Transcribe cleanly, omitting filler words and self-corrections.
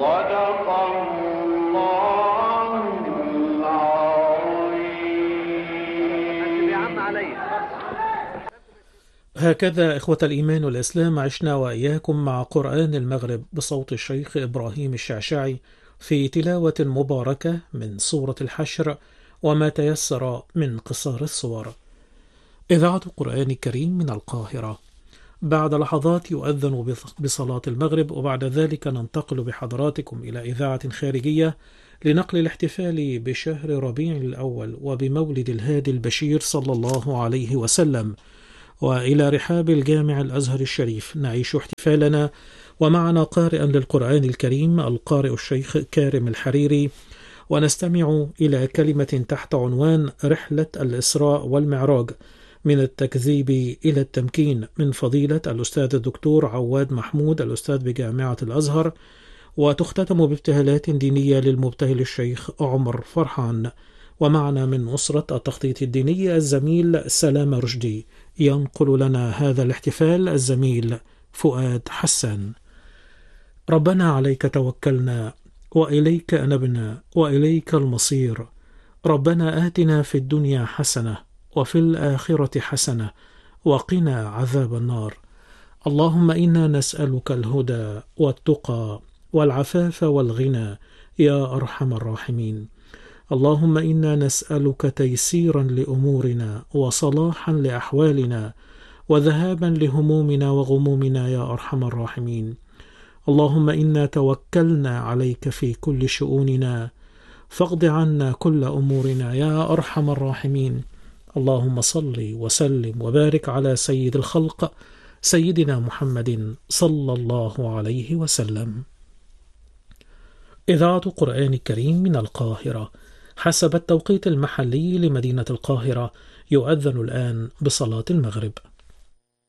صدق الله العظيم. هكذا إخوة الإيمان والإسلام عشنا وإياكم مع قرآن المغرب بصوت الشيخ إبراهيم الشعشعي في تلاوة مباركة من سورة الحشر وما تيسر من قصار الصور. إذاعة القرآن الكريم من القاهرة. بعد لحظات يؤذن بصلاة المغرب، وبعد ذلك ننتقل بحضراتكم إلى إذاعة خارجية لنقل الاحتفال بشهر ربيع الأول وبمولد الهادي البشير صلى الله عليه وسلم، وإلى رحاب الجامع الأزهر الشريف نعيش احتفالنا ومعنا قارئا للقرآن الكريم القارئ الشيخ كارم الحريري، ونستمع إلى كلمة تحت عنوان رحلة الإسراء والمعراج من التكذيب إلى التمكين من فضيلة الأستاذ الدكتور عواد محمود الأستاذ بجامعة الأزهر، وتختتم بابتهالات دينية للمبتهل الشيخ عمر فرحان. ومعنا من أسرة التخطيط الديني الزميل سلام رشدي. ينقل لنا هذا الاحتفال الزميل فؤاد حسان. ربنا عليك توكلنا وإليك أنبنا وإليك المصير. ربنا آتنا في الدنيا حسنة وفي الآخرة حسنة وقنا عذاب النار. اللهم إنا نسألك الهدى والتقى والعفاف والغنى يا أرحم الراحمين. اللهم إنا نسألك تيسيرا لأمورنا وصلاحا لأحوالنا وذهابا لهمومنا وغمومنا يا أرحم الراحمين. اللهم إنا توكلنا عليك في كل شؤوننا فاقض عنا كل أمورنا يا أرحم الراحمين. اللهم صل وسلم وبارك على سيد الخلق سيدنا محمد صلى الله عليه وسلم. إذاعة قرآن الكريم من القاهرة. حسب التوقيت المحلي لمدينة القاهرة يؤذن الآن بصلاة المغرب.